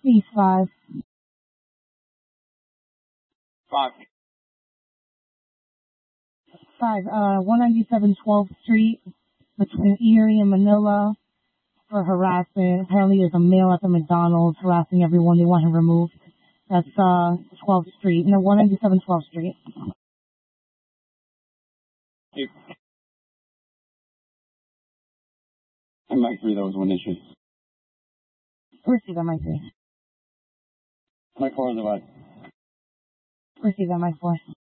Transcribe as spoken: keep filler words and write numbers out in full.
Please, five. Five. Five, uh, one ninety-seven twelfth Street between Erie and Manila for harassment. Apparently there's a male at the McDonald's harassing everyone. They want him removed. That's, uh, twelfth Street. No, one ninety-seven twelfth Street. Hey. I'm Mike three, that was one issue. Receive that, Mike three. Mike four is the what? Receive that, Mike four.